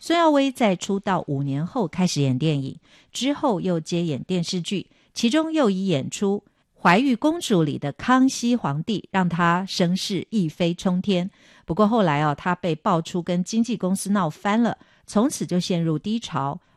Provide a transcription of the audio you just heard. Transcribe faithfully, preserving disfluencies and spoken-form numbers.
孙耀威在出道五年后开始演电影，之后又接演电视剧，其中又以演出《怀玉公主》里的康熙皇帝让他声势一飞冲天。不过后来哦，他被爆出跟经纪公司闹翻了，从此就陷入低潮。